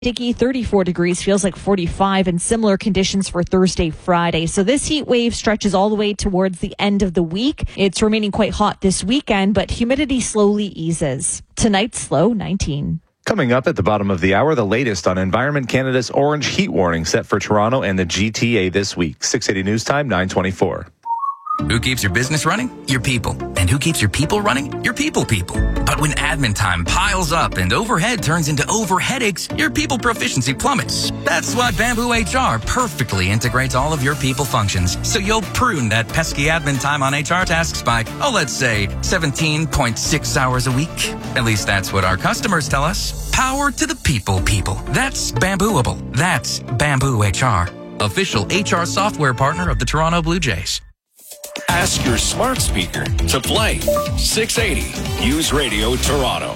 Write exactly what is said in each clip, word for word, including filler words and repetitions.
Dickey, thirty-four degrees, feels like forty-five, and similar conditions for Thursday, Friday. So this heat wave stretches all the way towards the end of the week. It's remaining quite hot this weekend, but humidity slowly eases. Tonight's low, nineteen. Coming up at the bottom of the hour, the latest on Environment Canada's orange heat warning set for Toronto and the G T A this week. six eighty News Time, nine twenty-four. Who keeps your business running? Your people. And who keeps your people running? Your people people. But when admin time piles up and overhead turns into over headaches, your people proficiency plummets. That's why Bamboo H R perfectly integrates all of your people functions, so you'll prune that pesky admin time on H R tasks by, oh, let's say seventeen point six hours a week. At least that's what our customers tell us. Power to the people people. That's Bambooable. That's Bamboo H R. Official H R software partner of the Toronto Blue Jays. Ask your smart speaker to play six eighty News Radio Toronto.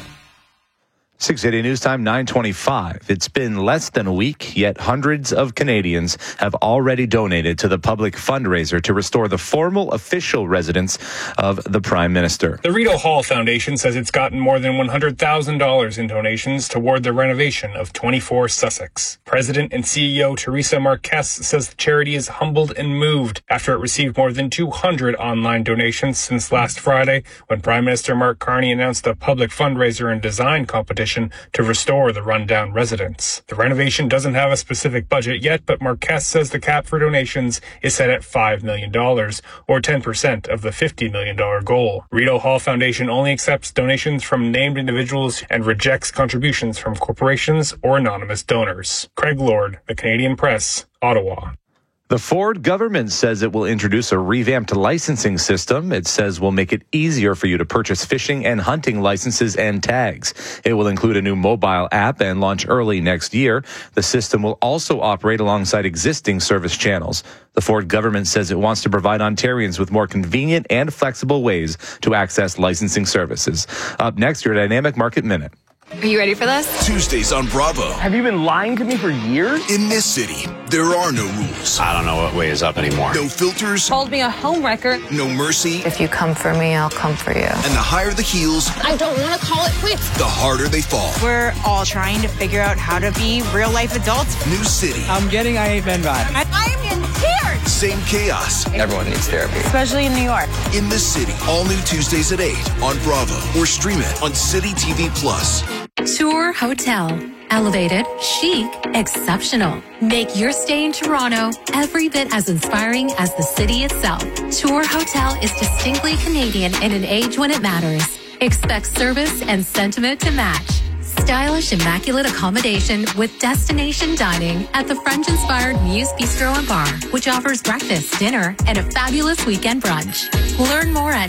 six eighty News Time, nine twenty-five. It's been less than a week, yet hundreds of Canadians have already donated to the public fundraiser to restore the formal official residence of the Prime Minister. The Rideau Hall Foundation says it's gotten more than one hundred thousand dollars in donations toward the renovation of twenty-four Sussex. President and C E O Teresa Marquez says the charity is humbled and moved after it received more than two hundred online donations since last Friday, when Prime Minister Mark Carney announced a public fundraiser and design competition to restore the rundown residence. The renovation doesn't have a specific budget yet, but Marquez says the cap for donations is set at five million dollars, or ten percent of the fifty million dollars goal. Rideau Hall Foundation only accepts donations from named individuals and rejects contributions from corporations or anonymous donors. Craig Lord, The Canadian Press, Ottawa. The Ford government says it will introduce a revamped licensing system. It says will make it easier for you to purchase fishing and hunting licenses and tags. It will include a new mobile app and launch early next year. The system will also operate alongside existing service channels. The Ford government says it wants to provide Ontarians with more convenient and flexible ways to access licensing services. Up next, your Dynamic Market Minute. Are you ready for this? Tuesdays on Bravo. Have you been lying to me for years? In this city, there are no rules. I don't know what way is up anymore. No filters. Called me a homewrecker. No mercy. If you come for me, I'll come for you. And the higher the heels, I don't want to call it quits. the harder they fall. We're all trying to figure out how to be real life adults. New city. I'm getting I Ain't Been Bad. I'm in tears. Same chaos. Everyone needs therapy. Especially in New York. In this city. All new Tuesdays at eight on Bravo. Or stream it on City T V Plus. Tour Hotel. Elevated, chic, exceptional. Make your stay in Toronto every bit as inspiring as the city itself. Tour Hotel is distinctly Canadian in an age when it matters. Expect service and sentiment to match. Stylish, immaculate accommodation with destination dining at the French-inspired Muse Bistro and Bar, which offers breakfast, dinner, and a fabulous weekend brunch. Learn more at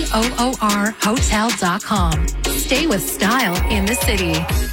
toor hotel dot com. Stay with style in the city.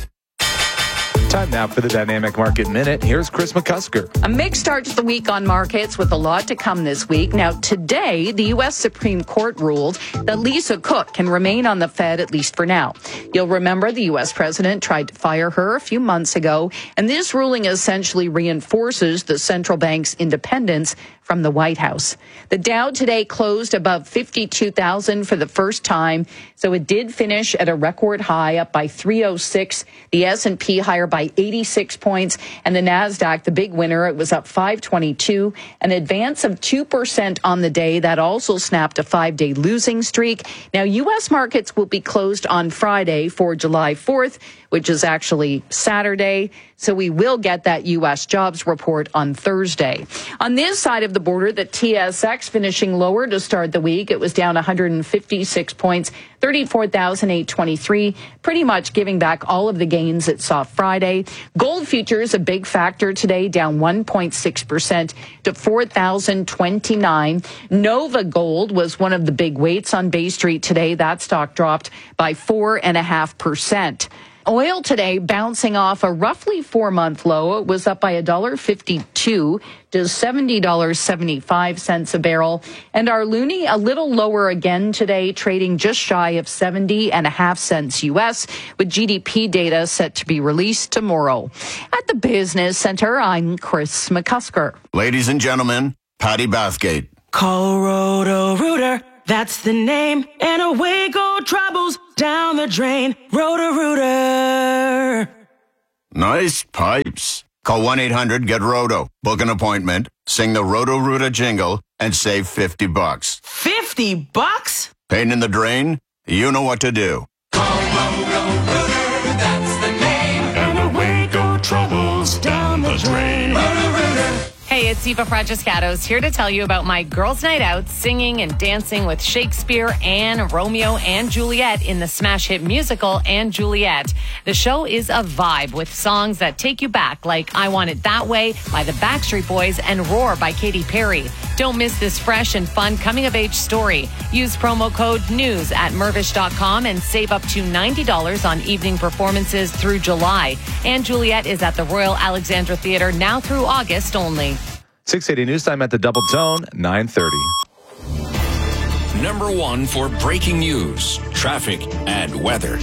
Time now for the Dynamic Market Minute. Here's Chris McCusker. A mixed start to the week on markets with a lot to come this week. Now, today, the U S Supreme Court ruled that Lisa Cook can remain on the Fed, at least for now. You'll remember the U S president tried to fire her a few months ago, and this ruling essentially reinforces the central bank's independence from the White House. The Dow today closed above fifty-two thousand for the first time, so it did finish at a record high, up by three oh six. The S and P higher by eighty-six points, and the Nasdaq, the big winner, it was up five twenty-two, an advance of two percent on the day. That also snapped a five-day losing streak. Now, U S markets will be closed on Friday for July fourth, which is actually Saturday. So we will get that U S jobs report on Thursday. On this side of the border, the T S X finishing lower to start the week. It was down one hundred fifty-six points, thirty-four thousand eight hundred twenty-three, pretty much giving back all of the gains it saw Friday. Gold futures, a big factor today, down one point six percent to four thousand twenty-nine. Nova Gold was one of the big weights on Bay Street today. That stock dropped by four point five percent. Oil today bouncing off a roughly four-month low. It was up by one dollar fifty-two to seventy dollars and seventy-five cents a barrel. And our loonie a little lower again today, trading just shy of seventy and a half cents U S, with G D P data set to be released tomorrow. At the Business Center, I'm Chris McCusker. Ladies and gentlemen, Patty Bathgate. Call Roto-Rooter, that's the name, and away go troubles down the drain. Roto-Rooter. Nice pipes. Call one eight hundred get roto. Book an appointment, sing the Roto-Rooter jingle, and save fifty bucks. fifty bucks? Pain in the drain? You know what to do. Call Roto-Rooter, that's the name. And away go troubles down the drain. Roto-Rooter. Hey, it's Eva Francescatos here to tell you about my girls' night out singing and dancing with Shakespeare and Romeo and Juliet in the smash hit musical and Juliet. The show is a vibe with songs that take you back, like I Want It That Way by the Backstreet Boys and Roar by Katy Perry. Don't miss this fresh and fun coming-of-age story. Use promo code NEWS at Mirvish dot com and save up to ninety dollars on evening performances through July. And Juliet is at the Royal Alexandra Theatre now through August only. six eighty News Time at the Double Tone, nine thirty. Number one for breaking news, traffic, and weather.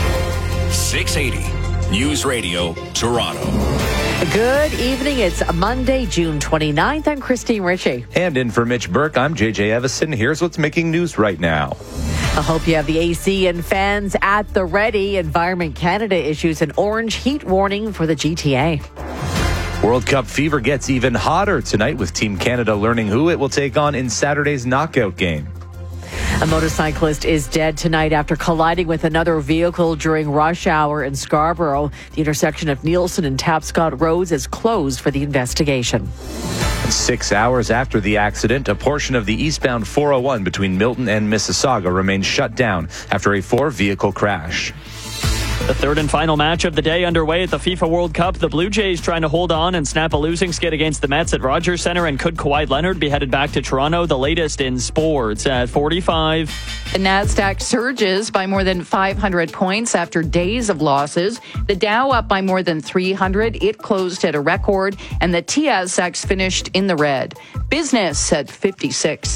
six eighty News Radio, Toronto. Good evening. It's Monday, June twenty-ninth. I'm Christine Ritchie. And in for Mitch Burke, I'm J J Evison. Here's what's making news right now. I hope you have the A C and fans at the ready. Environment Canada issues an orange heat warning for the G T A. World Cup fever gets even hotter tonight with Team Canada learning who it will take on in Saturday's knockout game. A motorcyclist is dead tonight after colliding with another vehicle during rush hour in Scarborough. The intersection of Nielsen and Tapscott Roads is closed for the investigation. Six hours after the accident, a portion of the eastbound four oh one between Milton and Mississauga remains shut down after a four-vehicle crash. The third and final match of the day underway at the FIFA World Cup. The Blue Jays trying to hold on and snap a losing skid against the Mets at Rogers Centre. And could Kawhi Leonard be headed back to Toronto? The latest in sports at forty-five. The NASDAQ surges by more than five hundred points after days of losses. The Dow up by more than three hundred. It closed at a record. And the T S X finished in the red. Business at fifty-six.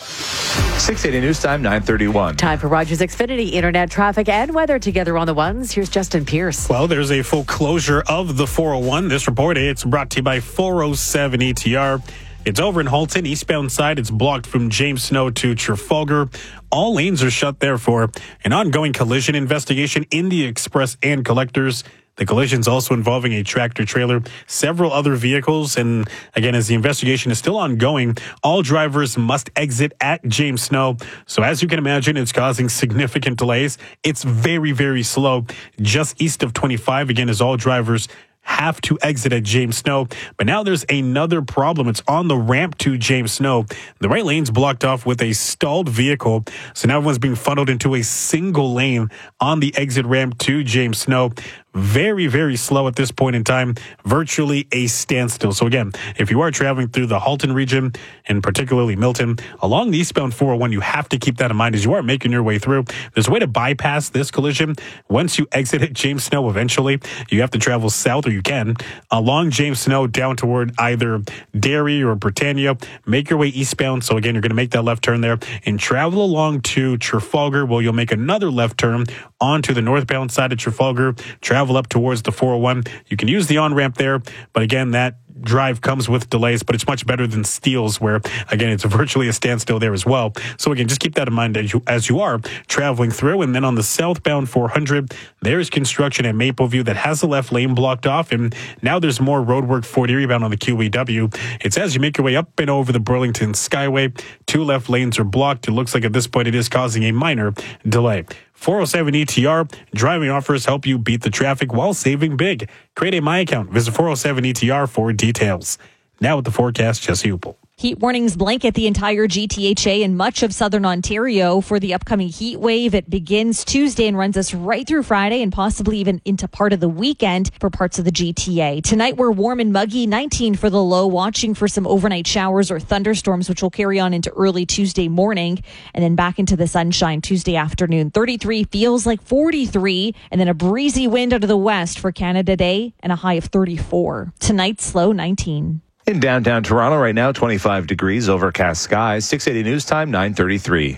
six eighty News Time, nine thirty-one. Time for Rogers Xfinity Internet traffic and weather together on the ones. Here's Justin Pierce. Well, there's a full closure of the four oh one. This report, it's brought to you by four oh seven E T R. It's over in Halton, eastbound side. It's blocked from James Snow to Trafalgar. All lanes are shut there for an ongoing collision investigation in the Express and Collectors. The collision's also involving a tractor trailer, several other vehicles, and again, as the investigation is still ongoing, all drivers must exit at James Snow. So as you can imagine, it's causing significant delays. It's very, very slow. Just east of twenty-five, again, as all drivers have to exit at James Snow. But now there's another problem. It's on the ramp to James Snow. The right lane's blocked off with a stalled vehicle. So now everyone's being funneled into a single lane on the exit ramp to James Snow. Very, very slow at this point in time, virtually a standstill. So again, if you are traveling through the Halton region, and particularly Milton, along the eastbound four oh one, you have to keep that in mind as you are making your way through. There's a way to bypass this collision. Once you exit at James Snow, eventually, you have to travel south, or you can, along James Snow down toward either Derry or Britannia. Make your way eastbound. So again, you're going to make that left turn there and travel along to Trafalgar. Well, you'll make another left turn onto the northbound side of Trafalgar. Travel up towards the four oh one. You can use the on-ramp there, but again, that drive comes with delays, but it's much better than Steeles, where again, it's virtually a standstill there as well. So again, just keep that in mind as you, as you are traveling through. And then on the southbound four hundred, there's construction at Mapleview that has the left lane blocked off, and now there's more roadwork for Erie bound on the Q E W. It's as you make your way up and over the Burlington Skyway, two left lanes are blocked. It looks like at this point it is causing a minor delay. four oh seven E T R, driving offers help you beat the traffic while saving big. Create a My Account. Visit four oh seven E T R for details. Now with the forecast, Jesse Upel. Heat warnings blanket the entire G T H A and much of southern Ontario for the upcoming heat wave. It begins Tuesday and runs us right through Friday and possibly even into part of the weekend for parts of the G T A. Tonight we're warm and muggy, nineteen for the low, watching for some overnight showers or thunderstorms, which will carry on into early Tuesday morning and then back into the sunshine Tuesday afternoon. thirty-three feels like forty-three, and then a breezy wind out of the west for Canada Day and a high of thirty-four. Tonight's low nineteen. In downtown Toronto right now, twenty-five degrees, overcast skies. six eighty News Time, nine thirty-three.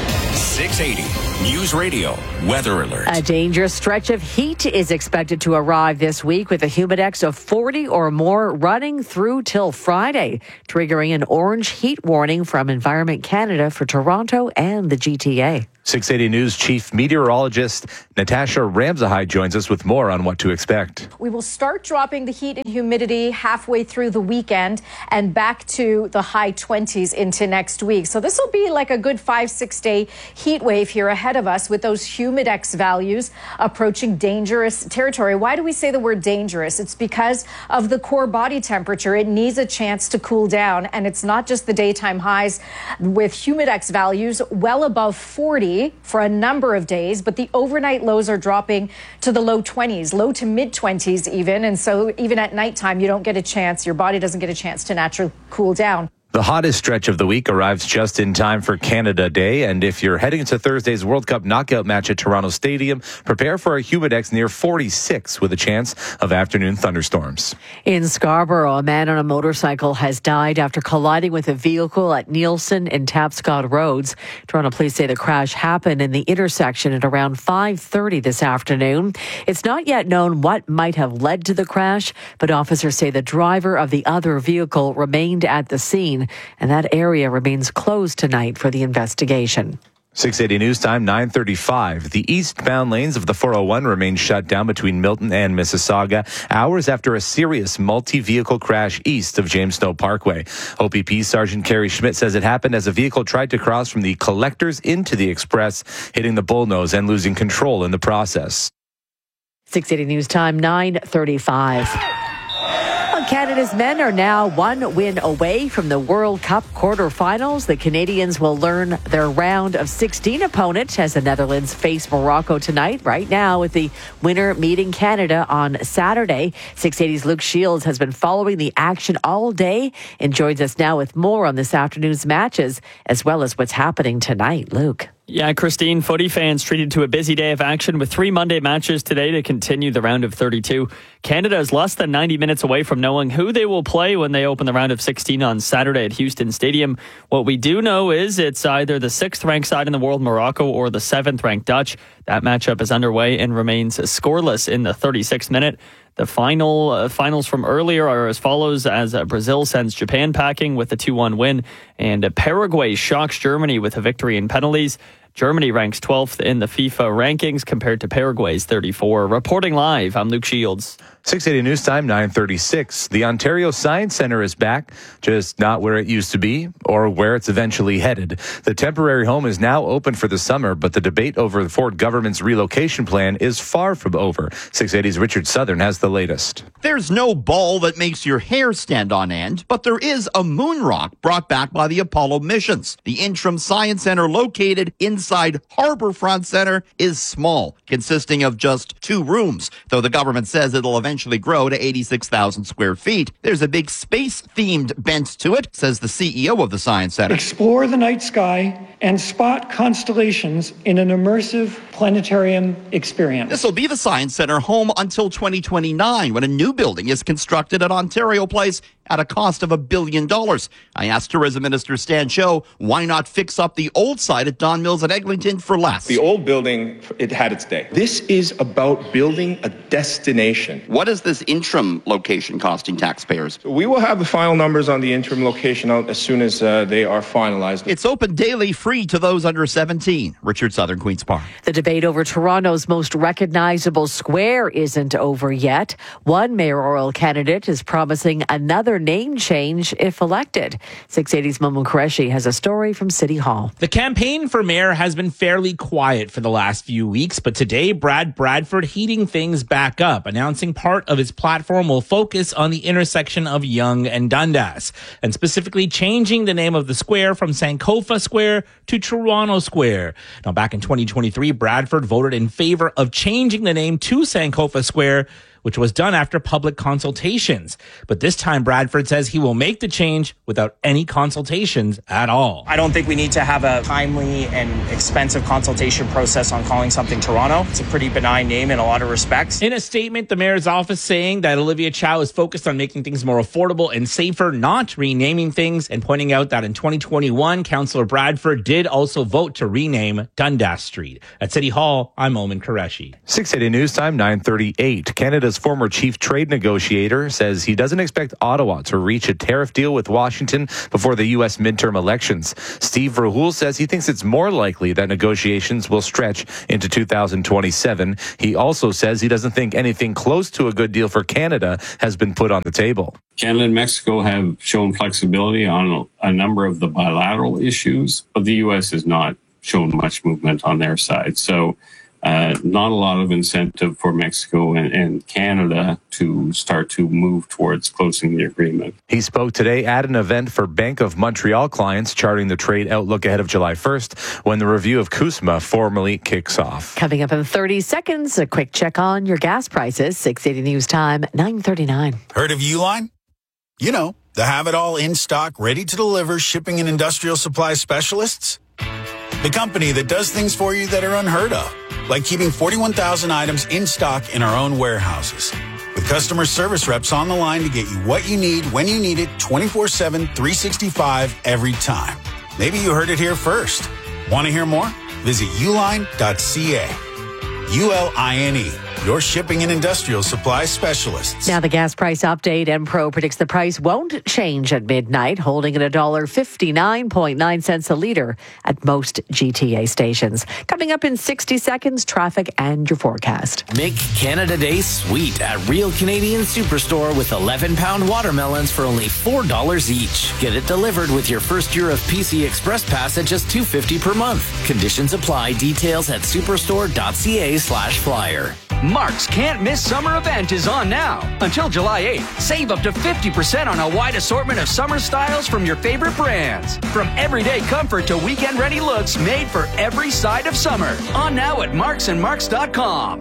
six eighty News Radio Weather Alert. A dangerous stretch of heat is expected to arrive this week with a humidex of forty or more running through till Friday, triggering an orange heat warning from Environment Canada for Toronto and the G T A. six eighty News Chief Meteorologist Natasha Ramzahai joins us with more on what to expect. We will start dropping the heat and humidity halfway through the weekend and back to the high twenties into next week. So this will be like a good five, six day heat wave here ahead of us with those humidex values approaching dangerous territory. Why do we say the word dangerous? It's because of the core body temperature. It needs a chance to cool down, and it's not just the daytime highs with humidex values well above forty for a number of days, but the overnight lows are dropping to the low twenties, low to mid twenties even. And so even at nighttime, you don't get a chance, your body doesn't get a chance to naturally cool down. The hottest stretch of the week arrives just in time for Canada Day, and if you're heading to Thursday's World Cup knockout match at Toronto Stadium, prepare for a humidex near forty-six with a chance of afternoon thunderstorms. In Scarborough, a man on a motorcycle has died after colliding with a vehicle at Nielsen and Tapscott Roads. Toronto police say the crash happened in the intersection at around five thirty this afternoon. It's not yet known what might have led to the crash, but officers say the driver of the other vehicle remained at the scene, and that area remains closed tonight for the investigation. six eighty News Time, nine thirty-five. The eastbound lanes of the four oh one remain shut down between Milton and Mississauga, hours after a serious multi-vehicle crash east of James Snow Parkway. O P P Sergeant Kerry Schmidt says it happened as a vehicle tried to cross from the collectors into the express, hitting the bullnose and losing control in the process. six eighty News Time, nine thirty-five. Canada's men are now one win away from the World Cup quarterfinals. The Canadians will learn their round of sixteen opponent as the Netherlands face Morocco tonight. Right now, with the winner meeting Canada on Saturday. six eighty's Luke Shields has been following the action all day and joins us now with more on this afternoon's matches, as well as what's happening tonight. Luke. Yeah, Christine, footy fans treated to a busy day of action with three Monday matches today to continue the round of thirty-two. Canada is less than ninety minutes away from knowing who they will play when they open the round of sixteen on Saturday at Houston Stadium. What we do know is it's either the sixth-ranked side in the world, Morocco, or the seventh-ranked Dutch. That matchup is underway and remains scoreless in the thirty-sixth minute. The final uh, finals from earlier are as follows, as uh, Brazil sends Japan packing with a two one win, and uh, Paraguay shocks Germany with a victory in penalties. Germany ranks twelfth in the FIFA rankings compared to Paraguay's thirty-four. Reporting live, I'm Luke Shields. six eighty News Time, nine thirty-six. The Ontario Science Centre is back, just not where it used to be or where it's eventually headed. The temporary home is now open for the summer, but the debate over the Ford government's relocation plan is far from over. six eighty's Richard Southern has the latest. There's no ball that makes your hair stand on end, but there is a moon rock brought back by the Apollo missions. The interim Science Centre located inside Harbourfront Centre is small, consisting of just two rooms, though the government says it'll eventually grow to eighty-six thousand square feet. There's a big space-themed bent to it, says the C E O of the Science Centre. Explore the night sky and spot constellations in an immersive planetarium experience. This will be the Science Centre home until twenty twenty-nine, when a new building is constructed at Ontario Place at a cost of a billion dollars. I asked Tourism Minister Stan Cho, why not fix up the old site at Don Mills at Eglinton for less? The old building, it had its day. This is about building a destination. What is this interim location costing taxpayers? So we will have the final numbers on the interim location out as soon as uh, they are finalized. It's open daily, free to those under seventeen. Richard Southern, Queen's Park. The debate over Toronto's most recognizable square isn't over yet. One mayoral candidate is promising another name change if elected. six eighty's Momo Qureshi has a story from City Hall. The campaign for mayor has been fairly quiet for the last few weeks, but today Brad Bradford heating things back up, announcing part of his platform will focus on the intersection of Yonge and Dundas, and specifically changing the name of the square from Sankofa Square to Toronto Square. Now, back in twenty twenty-three, Bradford voted in favor of changing the name to Sankofa Square, which was done after public consultations. But this time, Bradford says he will make the change without any consultations at all. I don't think we need to have a timely and expensive consultation process on calling something Toronto. It's a pretty benign name in a lot of respects. In a statement, the mayor's office saying that Olivia Chow is focused on making things more affordable and safer, not renaming things, and pointing out that in twenty twenty-one, Councillor Bradford did also vote to rename Dundas Street. At City Hall, I'm Oman Qureshi. six eighty News Time, nine thirty-eight. Canada's Canada's former chief trade negotiator says he doesn't expect Ottawa to reach a tariff deal with Washington before the U S midterm elections. Steve Verhoul says he thinks it's more likely that negotiations will stretch into two thousand twenty-seven. He also says he doesn't think anything close to a good deal for Canada has been put on the table. Canada and Mexico have shown flexibility on a number of the bilateral issues, but the U S has not shown much movement on their side. So uh, not a lot of incentive for Mexico and, and Canada to start to move towards closing the agreement. He spoke today at an event for Bank of Montreal clients, charting the trade outlook ahead of July first, when the review of CUSMA formally kicks off. Coming up in thirty seconds, a quick check on your gas prices. six eighty News Time, nine thirty-nine. Heard of Uline? You know, the have-it-all in stock, ready to deliver shipping and industrial supply specialists. The company that does things for you that are unheard of, like keeping forty-one thousand items in stock in our own warehouses. With customer service reps on the line to get you what you need, when you need it, twenty-four seven, three sixty-five, every time. Maybe you heard it here first. Want to hear more? Visit uline dot c a. U L I N E, your shipping and industrial supply specialists. Now the gas price update. Enpro predicts the price won't change at midnight, holding at one dollar fifty-nine point nine cents a litre at most G T A stations. Coming up in sixty seconds, traffic and your forecast. Make Canada Day sweet at Real Canadian Superstore with eleven pound watermelons for only four dollars each. Get it delivered with your first year of P C Express Pass at just two dollars and fifty cents per month. Conditions apply. Details at superstore dot c a slash flyer. Mark's Can't Miss Summer event is on now. Until July eighth, save up to fifty percent on a wide assortment of summer styles from your favorite brands. From everyday comfort to weekend-ready looks made for every side of summer. On now at marks and marks dot com.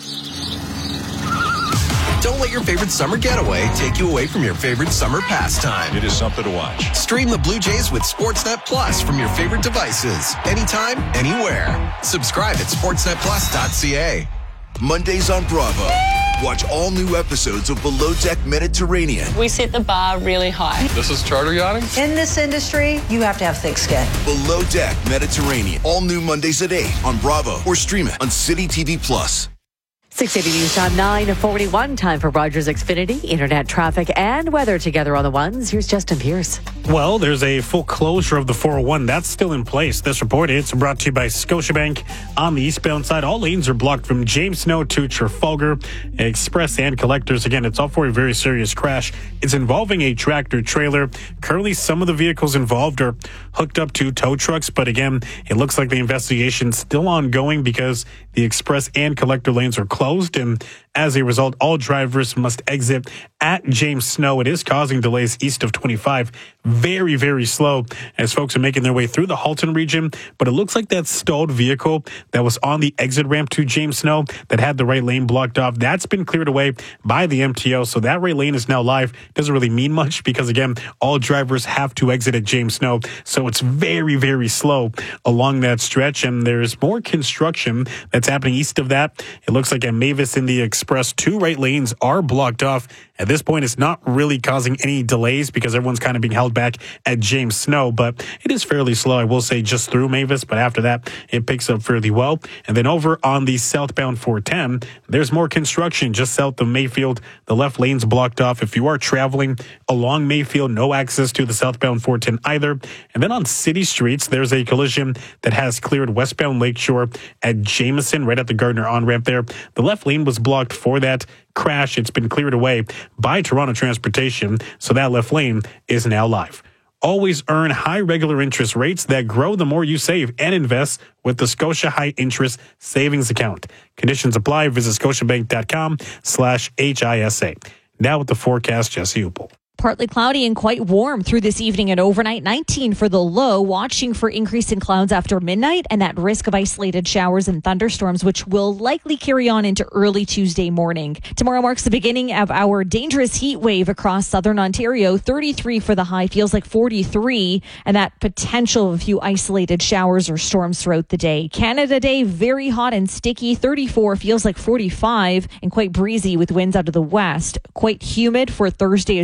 Don't let your favorite summer getaway take you away from your favorite summer pastime. It is something to watch. Stream the Blue Jays with Sportsnet Plus from your favorite devices. Anytime, anywhere. Subscribe at sportsnet plus dot c a. Mondays on Bravo. Watch all new episodes of Below Deck Mediterranean. We set the bar really high. This is charter yachting? In this industry, you have to have thick skin. Below Deck Mediterranean. All new Mondays at eight on Bravo or stream it on City T V Plus. six eighty News Time, nine forty-one. Time for Rogers Xfinity. Internet, traffic, and weather together on the ones. Here's Justin Pierce. Well, there's a full closure of the four oh one. That's still in place. This report is brought to you by Scotiabank. On the eastbound side, all lanes are blocked from James Snow to Trafalgar. Express and collectors. Again, it's all for a very serious crash. It's involving a tractor trailer. Currently, some of the vehicles involved are hooked up to tow trucks. But again, it looks like the investigation's still ongoing because the express and collector lanes are closed. And as a result, all drivers must exit at James Snow. It is causing delays east of twenty-five. Very, very slow as folks are making their way through the Halton region. But it looks like that stalled vehicle that was on the exit ramp to James Snow that had the right lane blocked off, that's been cleared away by the M T O. So that right lane is now live. Doesn't really mean much because, again, all drivers have to exit at James Snow. So it's very, very slow along that stretch. And there's more construction that's happening east of that. It looks like at Mavis in the Express, two right lanes are blocked off. At this point, it's not really causing any delays because everyone's kind of being held back at James Snow, but it is fairly slow, I will say, just through Mavis, but after that, it picks up fairly well. And then over on the southbound four ten, there's more construction just south of Mayfield. The left lane's blocked off. If you are traveling along Mayfield, no access to the southbound four ten either. And then on city streets, there's a collision that has cleared westbound Lakeshore at Jameson, right at the Gardner on-ramp there. The left lane was blocked for that crash. It's been cleared away by Toronto Transportation, so that left lane is now live. Always earn high regular interest rates that grow the more you save and invest with the Scotia High Interest Savings Account. Conditions apply. Visit scotiabank.com slash HISA. Now with the forecast, Jesse Upel. Partly cloudy and quite warm through this evening and overnight. nineteen for the low, watching for increase in clouds after midnight and that risk of isolated showers and thunderstorms, which will likely carry on into early Tuesday morning. Tomorrow marks the beginning of our dangerous heat wave across southern Ontario. thirty-three for the high, feels like forty-three, and that potential of a few isolated showers or storms throughout the day. Canada Day, very hot and sticky. thirty-four, feels like forty-five, and quite breezy with winds out of the west. Quite humid for Thursday as well.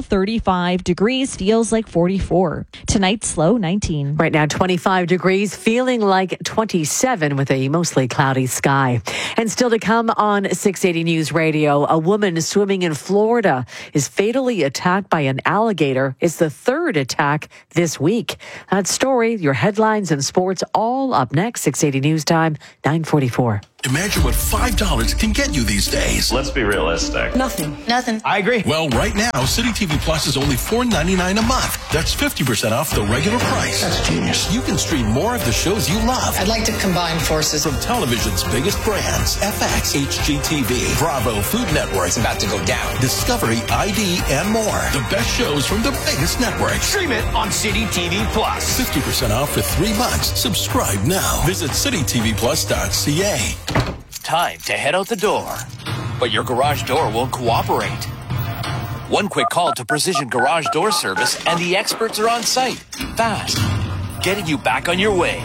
Montreal, thirty-five degrees, feels like forty-four. Tonight's low, nineteen. Right now, twenty-five degrees, feeling like twenty-seven with a mostly cloudy sky. And still to come on six eighty News Radio, a woman swimming in Florida is fatally attacked by an alligator. It's the third attack this week. That story, your headlines and sports, all up next. six eighty News Time, nine forty-four. Imagine what five dollars can get you these days. Let's be realistic. Nothing. Nothing. I agree. Well, right now, City T V Plus is only four ninety-nine a month. That's fifty percent off the regular price. That's genius. You can stream more of the shows you love. I'd like to combine forces. From television's biggest brands, F X, H G T V, Bravo, Food Network. It's about to go down. Discovery, I D, and more. The best shows from the biggest networks. Stream it on City T V Plus. fifty percent off for three months. Subscribe now. Visit city t v plus dot c a. Time to head out the door, but your garage door won't cooperate. One quick call to Precision Garage Door Service and the experts are on site, fast, getting you back on your way.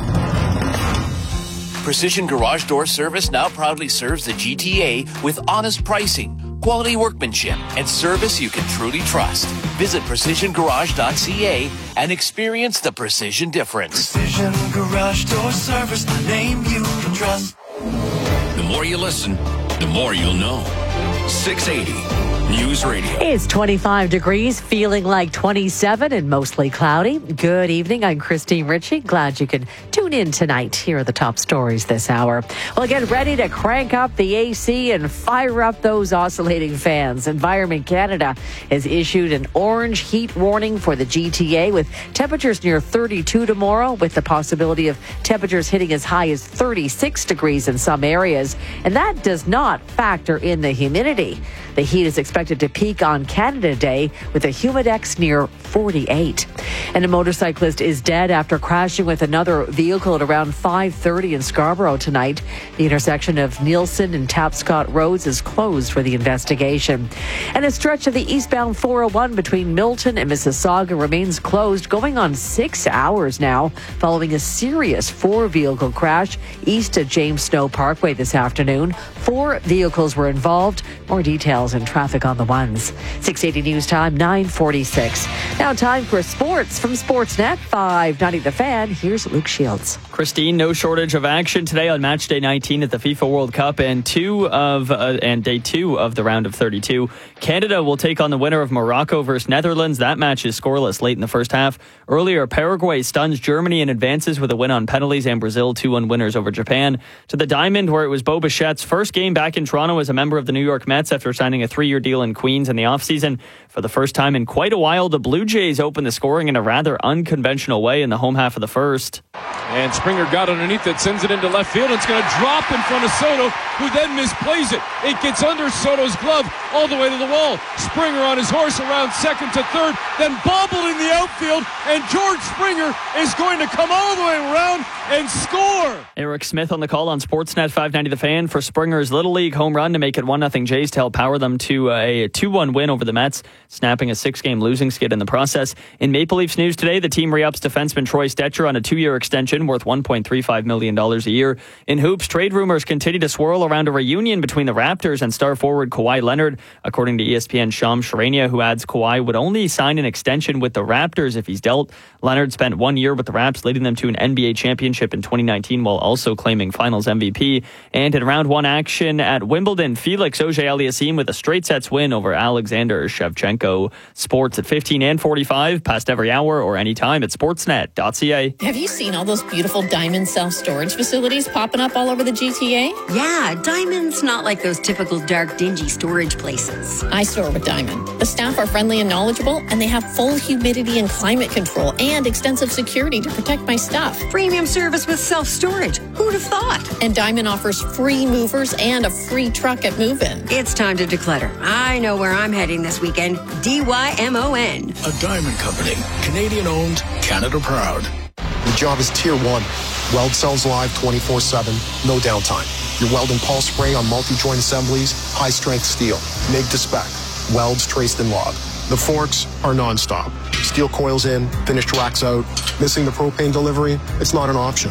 Precision Garage Door Service now proudly serves the G T A with honest pricing, quality workmanship, and service you can truly trust. Visit precision garage dot c a and experience the precision difference. Precision Garage Door Service, the name you can trust. The more you listen, the more you'll know. six eighty News Radio. It's twenty-five degrees, feeling like twenty-seven and mostly cloudy. Good evening. I'm Christine Ritchie. Glad you can tune in tonight. Here are the top stories this hour. Well, get ready to crank up the A C and fire up those oscillating fans. Environment Canada has issued an orange heat warning for the G T A with temperatures near thirty-two tomorrow, with the possibility of temperatures hitting as high as thirty-six degrees in some areas. And that does not factor in the humidity. The heat is expected to peak on Canada Day with a humidex near forty-eight. And a motorcyclist is dead after crashing with another vehicle at around five thirty in Scarborough tonight. The intersection of Nielsen and Tapscott Roads is closed for the investigation. And a stretch of the eastbound four oh one between Milton and Mississauga remains closed, going on six hours now, following a serious four-vehicle crash east of James Snow Parkway this afternoon. Four vehicles were involved. More details and traffic on the ones. six eighty News Time, nine forty-six. Now time for sports from Sportsnet five ninety The Fan. Here's Luke Shields. Christine, no shortage of action today on match day nineteen at the FIFA World Cup and two of uh, and day two of the round of thirty-two. Canada will take on the winner of Morocco versus Netherlands. That match is scoreless late in the first half. Earlier, Paraguay stuns Germany and advances with a win on penalties, and Brazil two one winners over Japan. To the Diamond, where it was Bo Bichette's first game back in Toronto as a member of the New York Mets after signing a three-year deal in Queens in the offseason. For the first time in quite a while, the Blue Jays opened the scoring in a rather unconventional way in the home half of the first. And Springer got underneath it, sends it into left field. It's going to drop in front of Soto, who then misplays it. It gets under Soto's glove all the way to the wall. Springer on his horse around second to third, then bobbled in the outfield, and George Springer is going to come all the way around and score. Eric Smith on the call on Sportsnet five ninety The Fan for Springer's Little League home run to make it one nothing Jays to help power them to a two one win over the Mets, snapping a six-game losing skid in the process. In Maple Leafs news today, the team re-ups defenseman Troy Stecher on a two-year extension worth one point three five million dollars a year. In hoops, trade rumors continue to swirl around a reunion between the Raptors and star forward Kawhi Leonard, according to E S P N's Shams Charania, who adds Kawhi would only sign an extension with the Raptors if he's dealt. Leonard spent one year with the Raps, leading them to an N B A championship in twenty nineteen while also claiming finals M V P. And in round one action at Wimbledon, Felix Auger-Aliassime with a straight sets win over Alexander Shevchenko. Sports at fifteen and forty-five, past every hour or anytime at sportsnet dot c a. Have you seen all those beautiful Diamond self-storage facilities popping up all over the G T A? Yeah, Diamond's not like those typical dark, dingy storage places. I store with Diamond. The staff are friendly and knowledgeable, and they have full humidity and climate control and extensive security to protect my stuff. Premium service with self-storage. Who'd have thought? And Diamond offers free movers and a free truck at move-in. It's time to declutter. I know where I'm heading this weekend. D Y M O N. A Diamond Company. Canadian owned, Canada proud. The job is tier one. Weld cells live twenty-four seven, no downtime. Your weld and pulse spray on multi-joint assemblies, high strength steel, M I G to spec, welds traced and logged. The forks are non-stop. Steel coils in, finished racks out. Missing the propane delivery, it's not an option.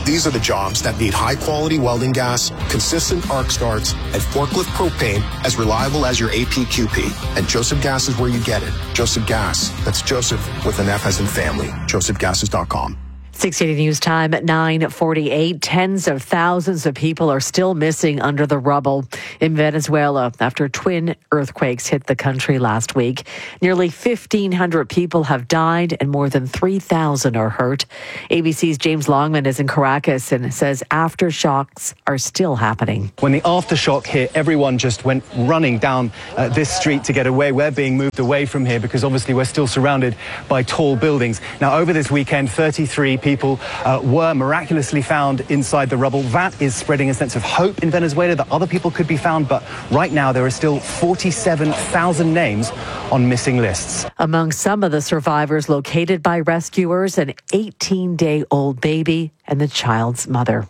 These are the jobs that need high-quality welding gas, consistent arc starts, and forklift propane as reliable as your A P Q P. And Joseph Gas is where you get it. Joseph Gas. That's Joseph with an F as in family. joseph gases dot com. six eighty News Time at nine forty-eight. Tens of thousands of people are still missing under the rubble in Venezuela after twin earthquakes hit the country last week. Nearly fifteen hundred people have died and more than three thousand are hurt. A B C's James Longman is in Caracas and says aftershocks are still happening. When the aftershock hit, everyone just went running down uh, this street to get away. We're being moved away from here because obviously we're still surrounded by tall buildings. Now, over this weekend, thirty-three people People uh, were miraculously found inside the rubble. That is spreading a sense of hope in Venezuela that other people could be found. But right now, there are still forty-seven thousand names on missing lists. Among some of the survivors located by rescuers, an eighteen-day-old baby and the child's mother.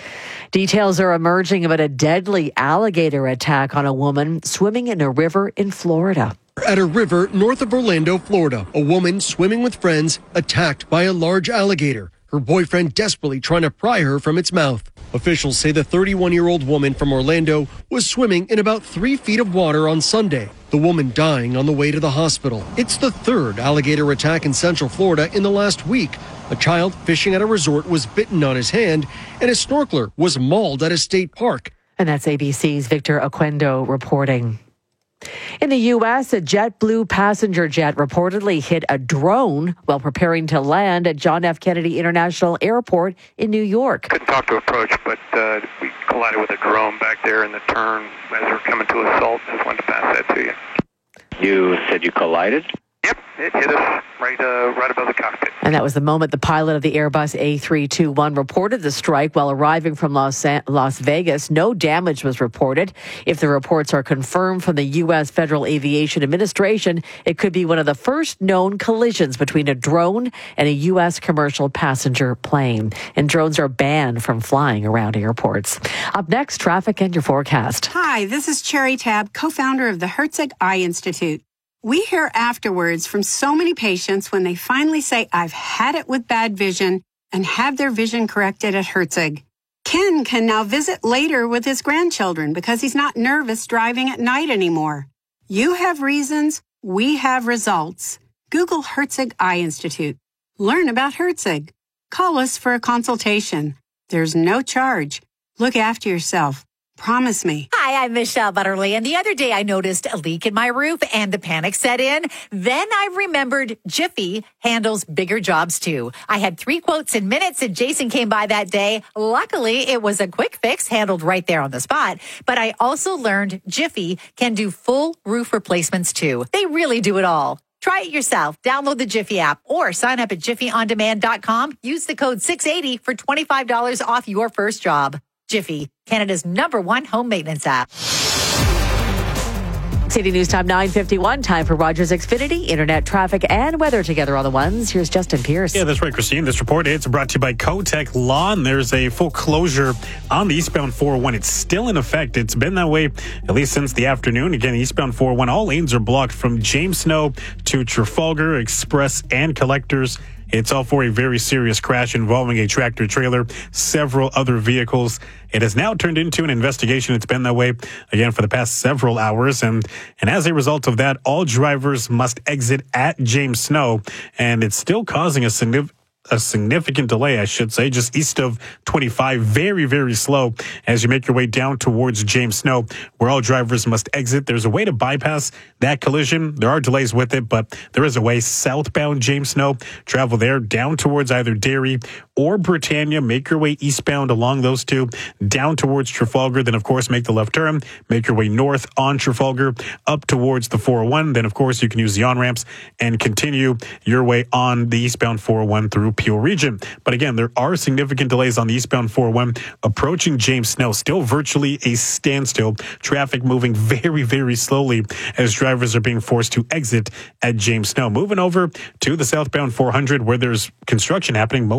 Details are emerging about a deadly alligator attack on a woman swimming in a river in Florida. At a river north of Orlando, Florida, a woman swimming with friends attacked by a large alligator. Her boyfriend desperately trying to pry her from its mouth. Officials say the thirty-one-year-old woman from Orlando was swimming in about three feet of water on Sunday. The woman dying on the way to the hospital. It's the third alligator attack in Central Florida in the last week. A child fishing at a resort was bitten on his hand, and a snorkeler was mauled at a state park. And that's A B C's Victor Oquendo reporting. In the U S, a JetBlue passenger jet reportedly hit a drone while preparing to land at John F. Kennedy International Airport in New York. Couldn't talk to approach, but uh, we collided with a drone back there in the turn as we were coming to assault. Just wanted to pass that to you. You said you collided? Yep, it hit us right, uh, right above the cockpit. And that was the moment the pilot of the Airbus A three twenty-one reported the strike while arriving from Los, Las Vegas. No damage was reported. If the reports are confirmed from the U S. Federal Aviation Administration, it could be one of the first known collisions between a drone and a U S commercial passenger plane. And drones are banned from flying around airports. Up next, traffic and your forecast. Hi, this is Cherry Tab, co-founder of the Herzig Eye Institute. We hear afterwards from so many patients when they finally say, I've had it with bad vision, and have their vision corrected at Herzig. Ken can now visit later with his grandchildren because he's not nervous driving at night anymore. You have reasons, we have results. Google Herzig Eye Institute. Learn about Herzig. Call us for a consultation. There's no charge. Look after yourself. Promise me. Hi, I'm Michelle Butterly, and the other day I noticed a leak in my roof and the panic set in. Then I remembered Jiffy handles bigger jobs too. I had three quotes in minutes and Jason came by that day. Luckily, it was a quick fix handled right there on the spot. But I also learned Jiffy can do full roof replacements too. They really do it all. Try it yourself. Download the Jiffy app or sign up at jiffy on demand dot com. Use the code six eighty for twenty-five dollars off your first job. Jiffy, Canada's number one home maintenance app. City News Time nine fifty-one. Time for Rogers Xfinity, internet traffic and weather together on the ones. Here's Justin Pierce. Yeah, that's right, Christine. This report, it's brought to you by Kotek Lawn. There's a full closure on the eastbound four oh one. It's still in effect. It's been that way at least since the afternoon. Again, eastbound four oh one, all lanes are blocked from James Snow to Trafalgar, Express, and Collectors. It's all for a very serious crash involving a tractor trailer, several other vehicles. It has now turned into an investigation. It's been that way, again, for the past several hours. And, and as a result of that, all drivers must exit at James Snow. And it's still causing a significant a significant delay, I should say, just east of twenty-five. Very, very slow as you make your way down towards James Snow, where all drivers must exit. There's a way to bypass that collision. There are delays with it, but there is a way southbound James Snow. Travel there down towards either Derry or Britannia. Make your way eastbound along those two, down towards Trafalgar. Then, of course, make the left turn. Make your way north on Trafalgar, up towards the four oh one. Then, of course, you can use the on-ramps and continue your way on the eastbound four oh one through Peel Region. But again, there are significant delays on the eastbound four oh one approaching James Snow. Still virtually a standstill. Traffic moving very, very slowly as drivers are being forced to exit at James Snow. Moving over to the southbound four hundred where there's construction happening mostly.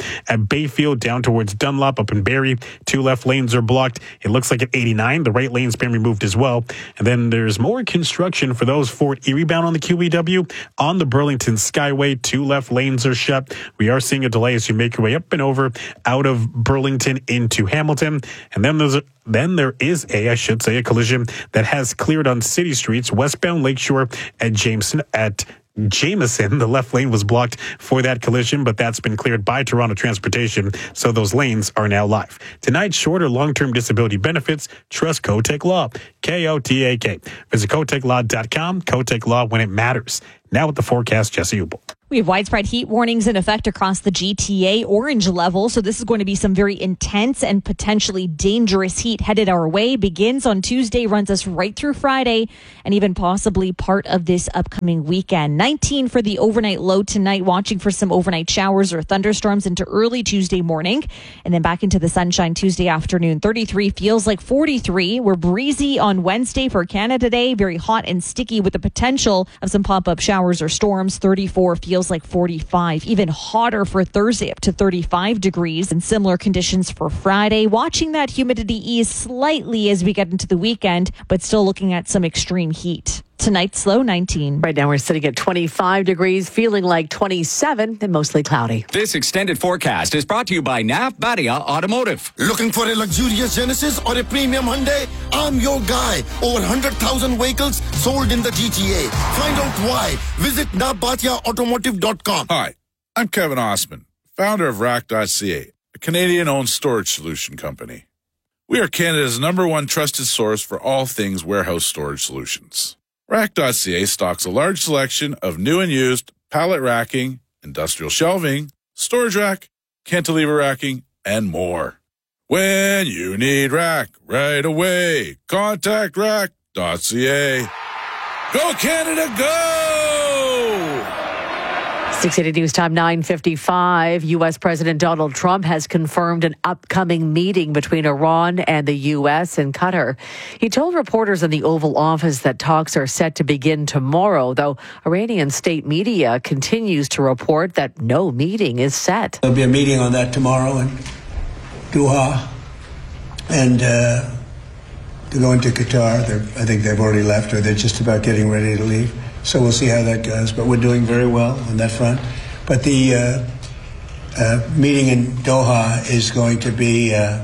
At Bayfield, down towards Dunlop, up in Barrie, two left lanes are blocked. It looks like at eighty-nine, the right lane's been removed as well. And then there's more construction for those Fort Erie bound on the Q E W. On the Burlington Skyway, two left lanes are shut. We are seeing a delay as you make your way up and over out of Burlington into Hamilton. And then there's a, then there is a, I should say, a collision that has cleared on city streets, westbound Lakeshore at Jameson, at Jameson. The left lane was blocked for that collision, but that's been cleared by Toronto Transportation, so those lanes are now live. Tonight, short or long-term disability benefits, trust Kotek Law, K O T A K. Visit kotek law dot com, Kotek Law when it matters. Now with the forecast, Jesse Ubel. We have widespread heat warnings in effect across the G T A, orange level. So this is going to be some very intense and potentially dangerous heat headed our way. Begins on Tuesday, runs us right through Friday, and even possibly part of this upcoming weekend. nineteen for the overnight low tonight, watching for some overnight showers or thunderstorms into early Tuesday morning, and then back into the sunshine Tuesday afternoon. thirty-three feels like forty-three. We're breezy on Wednesday for Canada Day, very hot and sticky with the potential of some pop-up showers or storms. thirty-four feels like forty-five, even hotter for Thursday, up to thirty-five degrees, and similar conditions for Friday. Watching that humidity ease slightly as we get into the weekend, but still looking at some extreme heat. Tonight's low nineteen. Right now we're sitting at twenty-five degrees, feeling like twenty-seven and mostly cloudy. This extended forecast is brought to you by N A F Badia Automotive. Looking for a luxurious Genesis or a premium Hyundai? I'm your guy. Over one hundred thousand vehicles sold in the G T A. Find out why. Visit N A F Badia Automotive dot com. Hi, I'm Kevin Osman, founder of Rack dot C A, a Canadian-owned storage solution company. We are Canada's number one trusted source for all things warehouse storage solutions. Rack dot C A stocks a large selection of new and used pallet racking, industrial shelving, storage rack, cantilever racking, and more. When you need rack right away, contact Rack dot C A. Go Canada, go! six eighty News Time, nine fifty-five. U S. President Donald Trump has confirmed an upcoming meeting between Iran and the U S and Qatar. He told reporters in the Oval Office that talks are set to begin tomorrow, though Iranian state media continues to report that no meeting is set. There'll be a meeting on that tomorrow in Doha, and uh, to go into Qatar. They're, I think they've already left, or they're just about getting ready to leave. So we'll see how that goes. But we're doing very well on that front. But the uh, uh, meeting in Doha is going to be uh,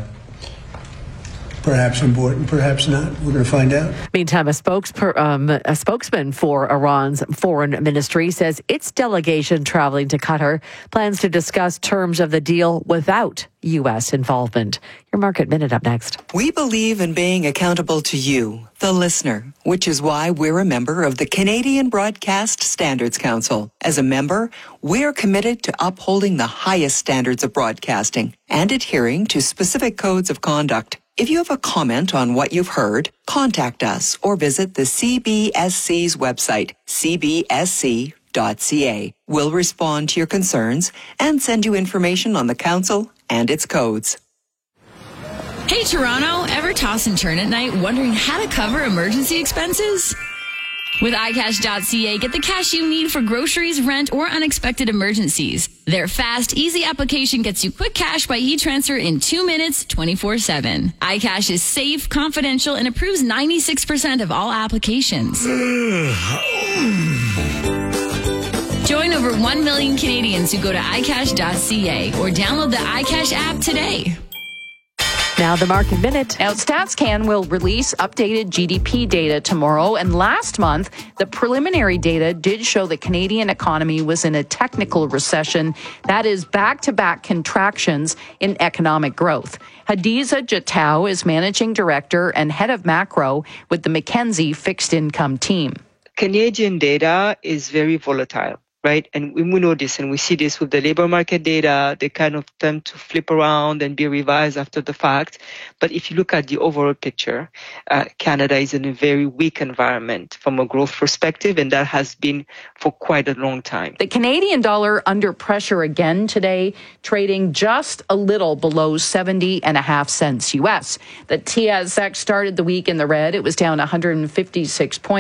perhaps important, perhaps not. We're going to find out. Meantime, a, spokesper, um, a spokesman for Iran's foreign ministry says its delegation traveling to Qatar plans to discuss terms of the deal without U S involvement. Your Market Minute up next. We believe in being accountable to you, the listener, which is why we're a member of the Canadian Broadcast Standards Council. As a member, we're committed to upholding the highest standards of broadcasting and adhering to specific codes of conduct. If you have a comment on what you've heard, contact us or visit the C B S C's website, c b s c dot c a. We'll respond to your concerns and send you information on the council and its codes. Hey, Toronto, ever toss and turn at night wondering how to cover emergency expenses? With i cash dot c a, get the cash you need for groceries, rent, or unexpected emergencies. Their fast, easy application gets you quick cash by e-transfer in two minutes, twenty-four seven. iCash is safe, confidential, and approves ninety-six percent of all applications. Join over one million Canadians who go to i cash dot c a or download the iCash app today. Now the Market Minute. Now, StatsCan will release updated G D P data tomorrow. And last month, the preliminary data did show the Canadian economy was in a technical recession. That is back-to-back contractions in economic growth. Hadiza Jatau is managing director and head of macro with the McKinsey fixed income team. Canadian data is very volatile. Right. And we know this, and we see this with the labor market data. They kind of tend to flip around and be revised after the fact. But if you look at the overall picture, uh, Canada is in a very weak environment from a growth perspective, and that has been for quite a long time. The Canadian dollar under pressure again today, trading just a little below seventy and a half cents U S. The T S X started the week in the red. It was down one hundred fifty-six points,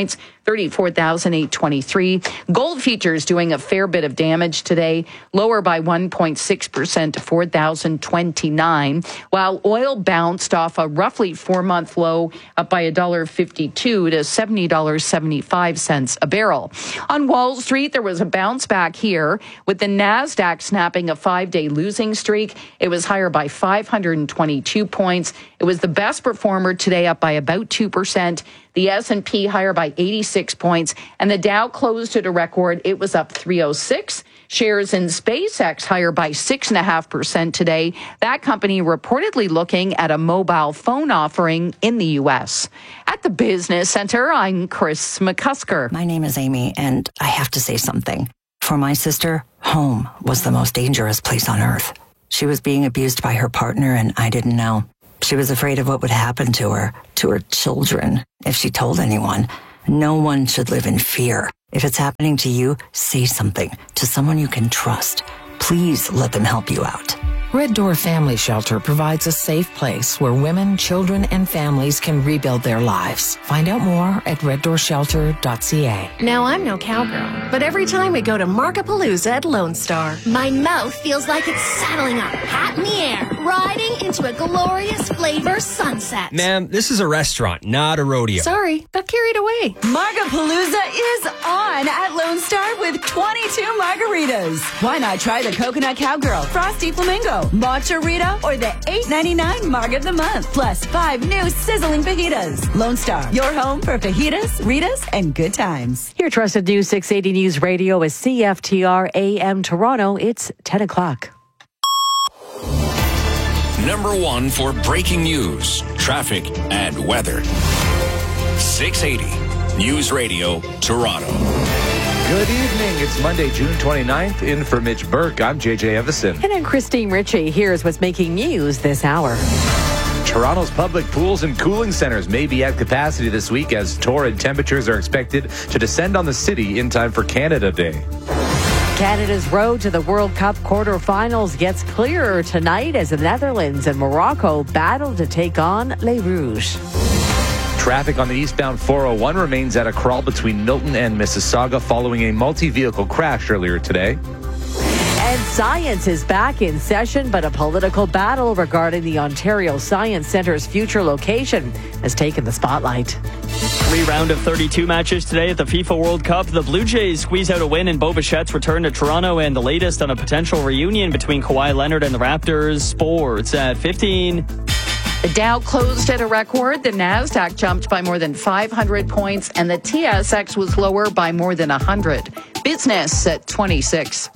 thirty-four thousand eight hundred twenty-three. Gold futures doing a fair bit of damage today, lower by one point six percent to four thousand twenty-nine, while oil bounced off a roughly four-month low, up by one dollar fifty-two to seventy dollars and seventy-five cents a barrel. On Wall Street, there was a bounce back here, with the NASDAQ snapping a five-day losing streak. It was higher by five hundred twenty-two points. It was the best performer today, up by about two percent. The S and P higher by eighty-six points, and the Dow closed at a record. It was up three oh six. Shares in SpaceX higher by six point five percent today. That company reportedly looking at a mobile phone offering in the U S. At the Business Center, I'm Chris McCusker. My name is Amy, and I have to say something. For my sister, home was the most dangerous place on earth. She was being abused by her partner, and I didn't know. She was afraid of what would happen to her, to her children, if she told anyone. No one should live in fear. If it's happening to you, say something to someone you can trust. Please let them help you out. Red Door Family Shelter provides a safe place where women, children, and families can rebuild their lives. Find out more at red door shelter dot c a. Now, I'm no cowgirl, but every time we go to Markapalooza at Lone Star, my mouth feels like it's saddling up, hat in the air, riding into a glorious flavor sunset. Ma'am, this is a restaurant, not a rodeo. Sorry, got carried away. Markapalooza is on at Lone Star with twenty-two margaritas. Why not try the Coconut Cowgirl, Frosty Flamingo, Matcha Rita, or the eight ninety-nine Marg of the Month, plus five new sizzling fajitas. Lone Star, your home for fajitas, Ritas, and good times. Your trusted News six eighty News Radio is C F T R A M Toronto. It's ten o'clock. Number one for breaking news, traffic, and weather. six eighty News Radio, Toronto. Good evening. It's Monday, June twenty-ninth. In for Mitch Burke, I'm J J Evison. And I'm Christine Ritchie. Here's what's making news this hour. Toronto's public pools and cooling centers may be at capacity this week as torrid temperatures are expected to descend on the city in time for Canada Day. Canada's road to the World Cup quarterfinals gets clearer tonight as the Netherlands and Morocco battle to take on Les Rouges. Traffic on the eastbound four oh one remains at a crawl between Milton and Mississauga following a multi-vehicle crash earlier today. And science is back in session, but a political battle regarding the Ontario Science Centre's future location has taken the spotlight. Three round of thirty-two matches today at the FIFA World Cup. The Blue Jays squeeze out a win in Bo Bichette's return to Toronto, and the latest on a potential reunion between Kawhi Leonard and the Raptors. Sports at fifteen. The Dow closed at a record. The NASDAQ jumped by more than five hundred points, and the T S X was lower by more than one hundred. Business at twenty-six.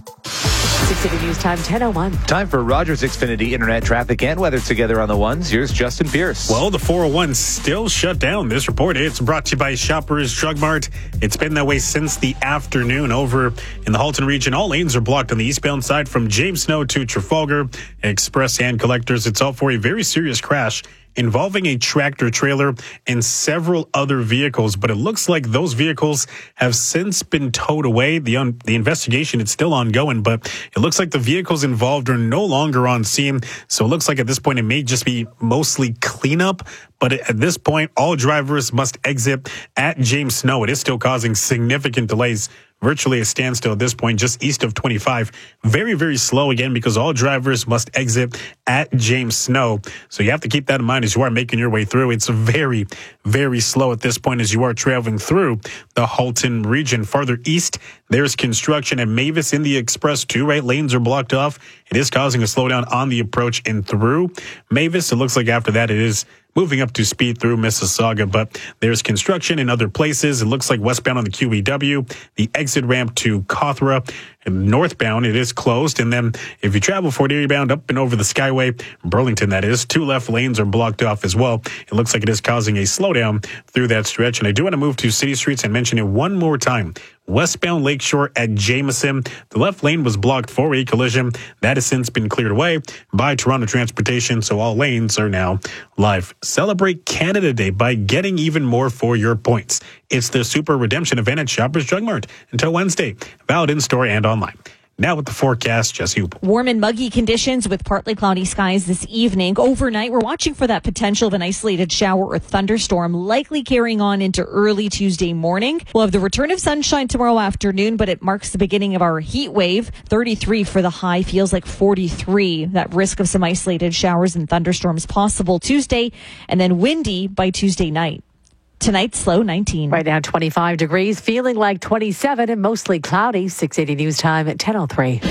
six eighty News Time, ten oh one. Time for Rogers Xfinity Internet traffic and weather together on the ones. Here's Justin Pierce. Well, the four oh one still shut down. This report, it's brought to you by Shoppers Drug Mart. It's been that way since the afternoon. Over in the Halton region, all lanes are blocked on the eastbound side from James Snow to Trafalgar. Express and collectors, it's all for a very serious crash involving a tractor trailer and several other vehicles, but it looks like those vehicles have since been towed away. The un- the investigation is still ongoing, but it looks like the vehicles involved are no longer on scene. So it looks like at this point it may just be mostly cleanup. But at this point, all drivers must exit at James Snow. It is still causing significant delays. Virtually a standstill at this point, just east of twenty-five. Very, very slow again because all drivers must exit at James Snow. So you have to keep that in mind as you are making your way through. It's very, very slow at this point as you are traveling through the Halton region. Farther east, there's construction at Mavis in the Express. Two right lanes are blocked off. It is causing a slowdown on the approach and through Mavis. It looks like after that it is moving up to speed through Mississauga, but there's construction in other places. It looks like westbound on the Q E W, the exit ramp to Cawthra, and northbound, it is closed. And then if you travel Fort Erie bound up and over the Skyway, Burlington that is, two left lanes are blocked off as well. It looks like it is causing a slowdown through that stretch. And I do want to move to city streets and mention it one more time. Westbound Lakeshore at Jameson, the left lane was blocked for a collision. That has since been cleared away by Toronto Transportation, so all lanes are now live. Celebrate Canada Day by getting even more for your points. It's the Super Redemption event at Shoppers Drug Mart until Wednesday. Valid in-store and online. Now with the forecast, Jesse Hoop. Warm and muggy conditions with partly cloudy skies this evening. Overnight, we're watching for that potential of an isolated shower or thunderstorm, likely carrying on into early Tuesday morning. We'll have the return of sunshine tomorrow afternoon, but it marks the beginning of our heat wave. thirty-three for the high, feels like forty-three. That risk of some isolated showers and thunderstorms possible Tuesday, and then windy by Tuesday night. Tonight's low nineteen. Right now, twenty-five degrees, feeling like twenty-seven and mostly cloudy. six eighty News Time at ten oh three.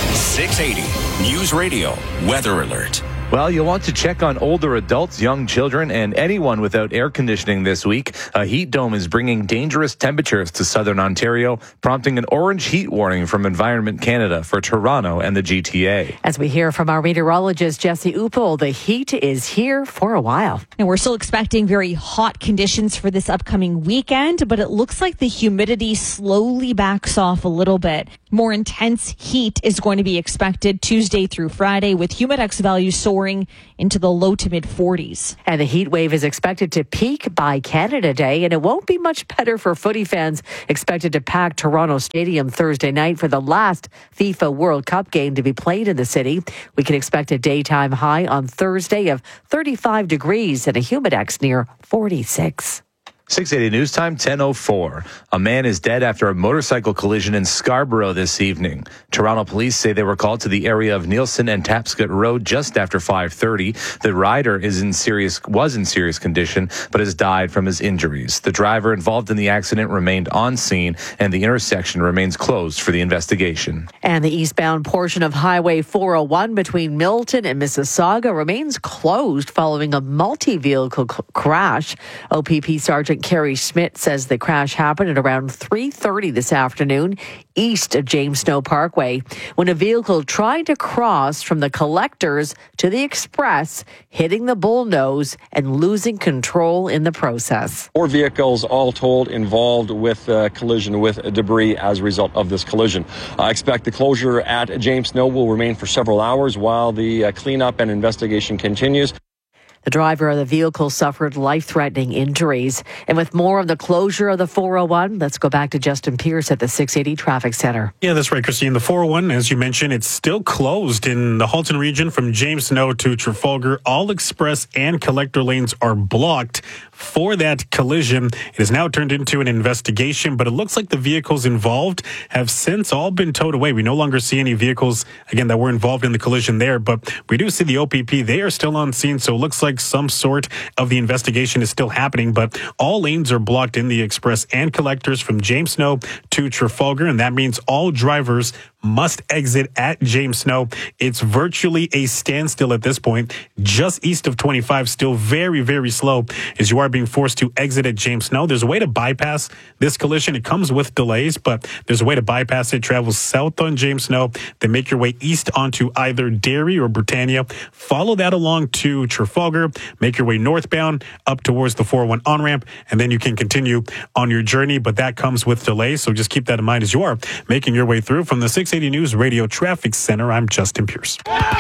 six eighty News Radio Weather Alert. Well, you'll want to check on older adults, young children, and anyone without air conditioning this week. A heat dome is bringing dangerous temperatures to southern Ontario, prompting an orange heat warning from Environment Canada for Toronto and the G T A. As we hear from our meteorologist, Jesse Uppel, the heat is here for a while. And we're still expecting very hot conditions for this upcoming weekend, but it looks like the humidity slowly backs off a little bit. More intense heat is going to be expected Tuesday through Friday, with humidex values soaring into the low to mid forties. And the heat wave is expected to peak by Canada Day, and it won't be much better for footy fans expected to pack Toronto Stadium Thursday night for the last FIFA World Cup game to be played in the city. We can expect a daytime high on Thursday of thirty-five degrees and a humidex near forty-six. six eighty News Time, ten oh four. A man is dead after a motorcycle collision in Scarborough this evening. Toronto police say they were called to the area of Nielsen and Tapscott Road just after five thirty. The rider is in serious was in serious condition, but has died from his injuries. The driver involved in the accident remained on scene, and the intersection remains closed for the investigation. And the eastbound portion of Highway four oh one between Milton and Mississauga remains closed following a multi-vehicle c- crash. O P P Sergeant Kerry Schmidt says the crash happened at around three thirty this afternoon east of James Snow Parkway when a vehicle tried to cross from the collectors to the express, hitting the bullnose and losing control in the process. Four vehicles all told involved with uh, collision with debris as a result of this collision. I expect the closure at James Snow will remain for several hours while the uh, cleanup and investigation continues. The driver of the vehicle suffered life-threatening injuries. And with more of the closure of the four oh one, let's go back to Justin Pierce at the six eighty Traffic Center. Yeah, that's right, Christine. The four oh one, as you mentioned, it's still closed in the Halton region from James Snow to Trafalgar. All express and collector lanes are blocked for that collision. It has now turned into an investigation, but it looks like the vehicles involved have since all been towed away. We no longer see any vehicles, again, that were involved in the collision there, but we do see the O P P. They are still on scene, so it looks like some sort of the investigation is still happening, but all lanes are blocked in the express and collectors from James Snow to Trafalgar, and that means all drivers must exit at James Snow. It's virtually a standstill at this point, just east of twenty-five, still very, very slow as you are being forced to exit at James Snow. There's a way to bypass this collision. It comes with delays, but there's a way to bypass it. Travel south on James Snow, then make your way east onto either Derry or Britannia. Follow that along to Trafalgar, make your way northbound up towards the four oh one on-ramp, and then you can continue on your journey, but that comes with delays, so just keep that in mind as you are making your way through. From the six eighty News Radio Traffic Center, I'm Justin Pierce.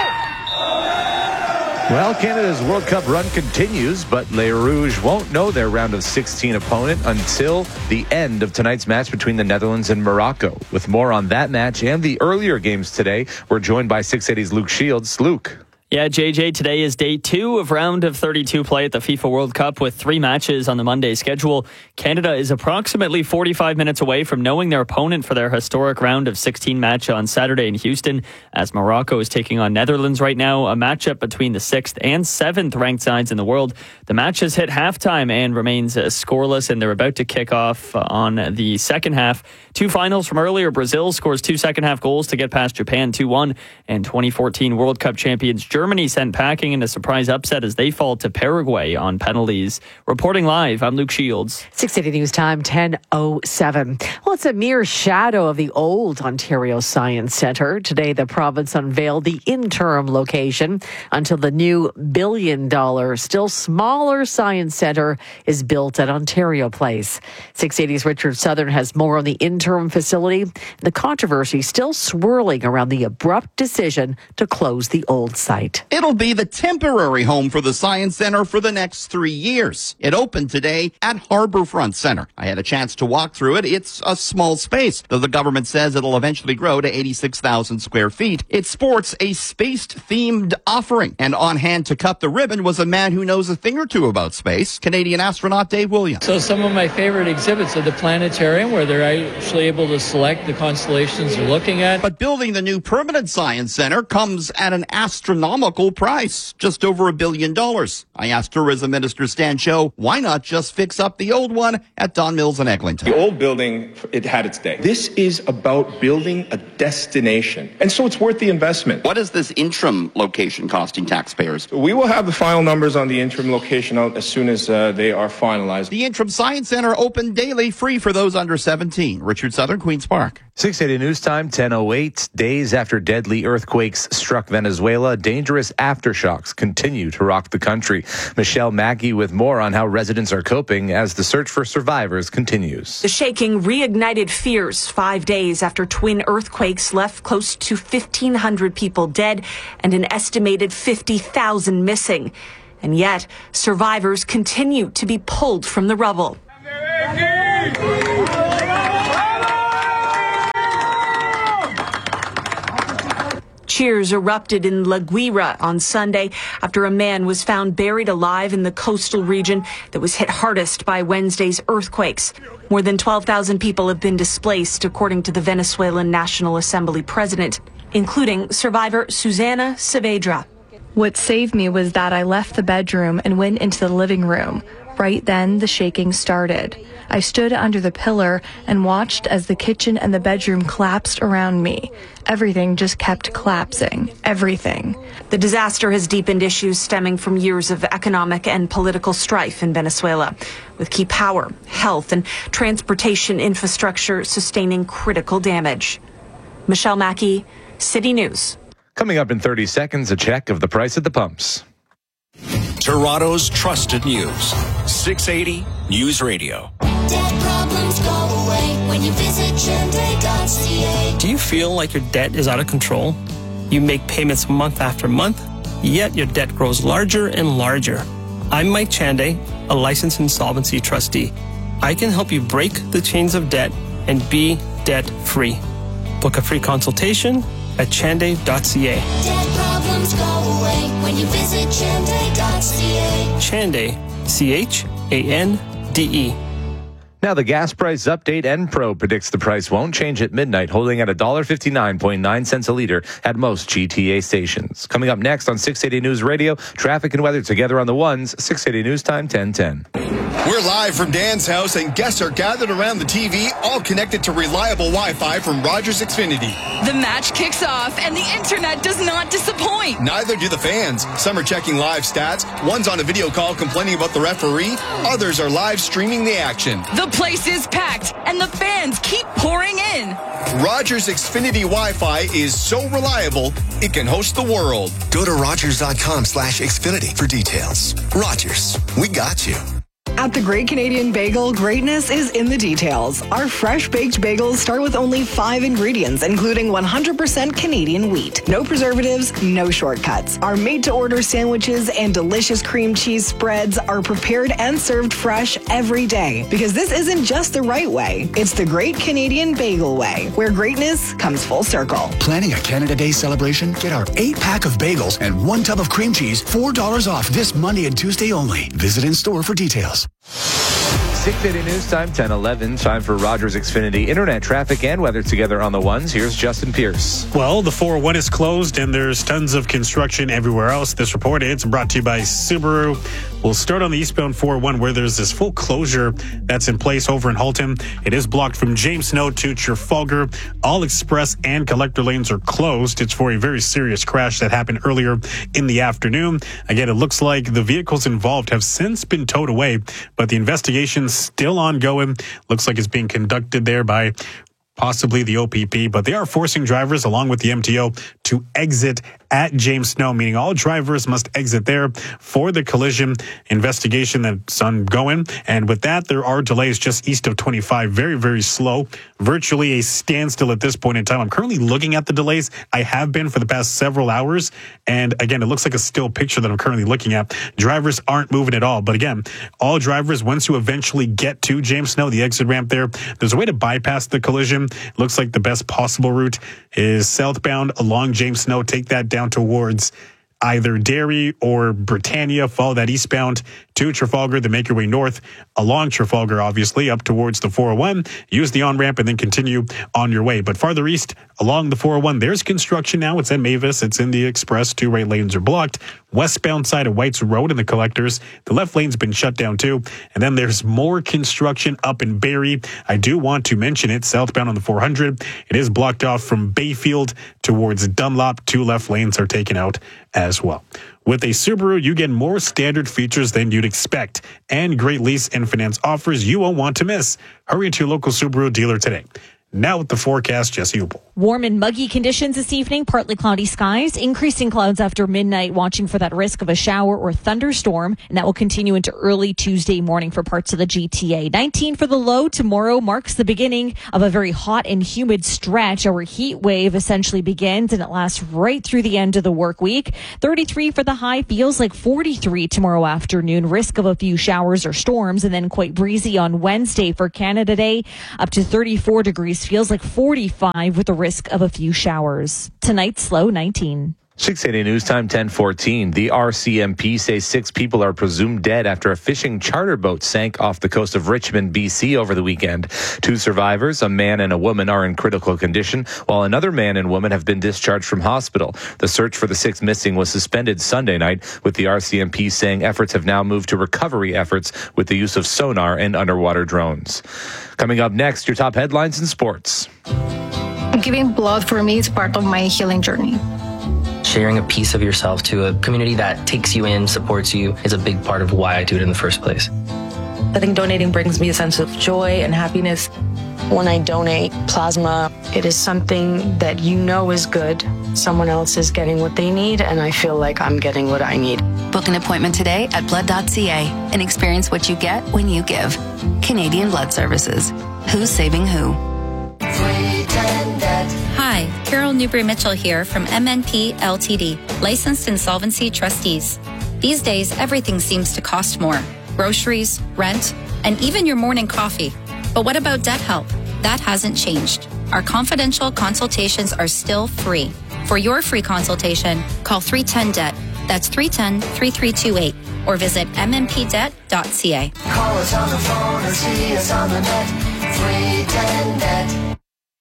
Well, Canada's World Cup run continues, but Les Rouges won't know their round of sixteen opponent until the end of tonight's match between the Netherlands and Morocco. With more on that match and the earlier games today, we're joined by six eighty's Luke Shields. Luke. Yeah, J J, today is day two of round of thirty-two play at the FIFA World Cup with three matches on the Monday schedule. Canada is approximately forty-five minutes away from knowing their opponent for their historic round of sixteen match on Saturday in Houston, as Morocco is taking on Netherlands right now, a matchup between the sixth and seventh ranked sides in the world. The match has hit halftime and remains uh, scoreless, and they're about to kick off uh, on the second half. Two finals from earlier, Brazil scores two second half goals to get past Japan two one, and twenty fourteen World Cup champions Germany Germany sent packing in a surprise upset as they fall to Paraguay on penalties. Reporting live, I'm Luke Shields. six eighty News Time, ten oh seven. Well, it's a mere shadow of the old Ontario Science Centre. Today, the province unveiled the interim location until the new billion dollar, still smaller Science Centre is built at Ontario Place. six eighty's Richard Southern has more on the interim facility. The controversy still swirling around the abrupt decision to close the old site. tonight. It'll be the temporary home for the Science Center for the next three years. It opened today at Harborfront Center. I had a chance to walk through it. It's a small space, though the government says it'll eventually grow to eighty-six thousand square feet. It sports a space-themed offering. And on hand to cut the ribbon was a man who knows a thing or two about space, Canadian astronaut Dave Williams. So some of my favorite exhibits are the planetarium, where they're actually able to select the constellations they're looking at. But building the new permanent Science Center comes at an astronomical price, just over a billion dollars. I asked Tourism Minister Stan Cho, why not just fix up the old one at Don Mills and Eglinton? The old building, it had its day. This is about building a destination, and so it's worth the investment. What is this interim location costing taxpayers? We will have the final numbers on the interim location out as soon as uh, they are finalized. The interim Science Center open daily, free for those under seventeen. Richard Southern, Queen's Park. six eighty News Time, ten oh eight. Days after deadly earthquakes struck Venezuela, dangerous aftershocks continue to rock the country. Michelle Mackey with more on how residents are coping as the search for survivors continues. The shaking reignited fears five days after twin earthquakes left close to fifteen hundred people dead and an estimated fifty thousand missing. And yet, survivors continue to be pulled from the rubble. Cheers erupted in La Guira on Sunday after a man was found buried alive in the coastal region that was hit hardest by Wednesday's earthquakes. More than twelve thousand people have been displaced, according to the Venezuelan National Assembly president, including survivor Susana Saavedra. What saved me was that I left the bedroom and went into the living room. Right then, the shaking started. I stood under the pillar and watched as the kitchen and the bedroom collapsed around me. Everything just kept collapsing. Everything. The disaster has deepened issues stemming from years of economic and political strife in Venezuela, with key power, health, and transportation infrastructure sustaining critical damage. Michelle Mackey, City News. Coming up in thirty seconds, a check of the price at the pumps. Toronto's trusted news. six eighty News Radio. Debt problems go away when you visit Chende dot c a. Do you feel like your debt is out of control? You make payments month after month, yet your debt grows larger and larger. I'm Mike Chande, a licensed insolvency trustee. I can help you break the chains of debt and be debt-free. Book a free consultation at chande dot c a. Debt problems go away when you visit Chende dot c a. Chande, C H A N D E. Now the gas price update. Enpro predicts the price won't change at midnight, holding at one dollar fifty-nine point nine cents a liter at most G T A stations. Coming up next on six eighty News Radio, traffic and weather together on the ones. six eighty News Time, ten ten. We're live from Dan's house, and guests are gathered around the T V, all connected to reliable Wi-Fi from Rogers Xfinity. The match kicks off, and the internet does not disappoint. Neither do the fans. Some are checking live stats. One's on a video call complaining about the referee. Others are live streaming the action. The place is packed, and the fans keep pouring in. Rogers Xfinity Wi-Fi is so reliable, it can host the world. Go to rogers dot com slash Xfinity for details. Rogers, we got you. At the Great Canadian Bagel, greatness is in the details. Our fresh baked bagels start with only five ingredients, including one hundred percent Canadian wheat. No preservatives, no shortcuts. Our made-to-order sandwiches and delicious cream cheese spreads are prepared and served fresh every day. Because this isn't just the right way, it's the Great Canadian Bagel way, where greatness comes full circle. Planning a Canada Day celebration? Get our eight-pack of bagels and one tub of cream cheese, four dollars off this Monday and Tuesday only. Visit in-store for details. six eighty News Time, ten eleven. Time for Rogers Xfinity internet traffic and weather together on the ones. Here's Justin Pierce. Well, the four oh one is closed and there's tons of construction everywhere else. This report, it's brought to you by Subaru. We'll start on the eastbound four oh one where there's this full closure that's in place over in Halton. It is blocked from James Snow to Trafalgar. All express and collector lanes are closed. It's for a very serious crash that happened earlier in the afternoon. Again, it looks like the vehicles involved have since been towed away, but the investigation's still ongoing. Looks like it's being conducted there by possibly the O P P, but they are forcing drivers along with the M T O to exit at James Snow, meaning all drivers must exit there for the collision investigation that's ongoing. And with that, there are delays just east of twenty-five. Very, very slow. Virtually a standstill at this point in time. I'm currently looking at the delays. I have been for the past several hours. And again, it looks like a still picture that I'm currently looking at. Drivers aren't moving at all. But again, all drivers, once you eventually get to James Snow, the exit ramp there, there's a way to bypass the collision. It looks like the best possible route is southbound along James Snow. Take that down towards either Derry or Britannia. Follow that eastbound to Trafalgar, then make your way north along Trafalgar, obviously, up towards the four oh one. Use the on-ramp and then continue on your way. But farther east along the four oh one, there's construction now. It's at Mavis. It's in the Express. Two right lanes are blocked. Westbound side of White's Road in the Collectors. The left lane's been shut down too. And then there's more construction up in Barrie. I do want to mention it. Southbound on the four hundred. It is blocked off from Bayfield towards Dunlop. Two left lanes are taken out as well. With a Subaru, you get more standard features than you'd expect and great lease and finance offers you won't want to miss. Hurry to your local Subaru dealer today. Now with the forecast, Jesse Upel. Warm and muggy conditions this evening, partly cloudy skies, increasing clouds after midnight, watching for that risk of a shower or thunderstorm, and that will continue into early Tuesday morning for parts of the G T A. nineteen for the low. Tomorrow marks the beginning of a very hot and humid stretch. Our heat wave essentially begins, and it lasts right through the end of the work week. thirty-three for the high, feels like forty-three tomorrow afternoon. Risk of a few showers or storms, and then quite breezy on Wednesday for Canada Day, up to thirty-four degrees. Feels like forty-five with a risk of a few showers. Tonight's low nineteen. six eighty News Time ten fourteen. The R C M P says six people are presumed dead after a fishing charter boat sank off the coast of Richmond, B C over the weekend. Two survivors, a man and a woman, are in critical condition, while another man and woman have been discharged from hospital. The search for the six missing was suspended Sunday night, with the R C M P saying efforts have now moved to recovery efforts with the use of sonar and underwater drones. Coming up next, your top headlines in sports. Giving blood for me is part of my healing journey. Sharing a piece of yourself to a community that takes you in, supports you, is a big part of why I do it in the first place. I think donating brings me a sense of joy and happiness. When I donate plasma, it is something that you know is good. Someone else is getting what they need, and I feel like I'm getting what I need. Book an appointment today at blood dot c a and experience what you get when you give. Canadian Blood Services. Who's saving who? Hi, Carol Newbury-Mitchell here from M N P L T D, Licensed Insolvency Trustees. These days, everything seems to cost more. Groceries, rent, and even your morning coffee. But what about debt help? That hasn't changed. Our confidential consultations are still free. For your free consultation, call three one zero D E B T. That's three one zero, three three two eight. Or visit m m p debt dot c a. Call us on the phone or see us on the net. three one zero D E B T.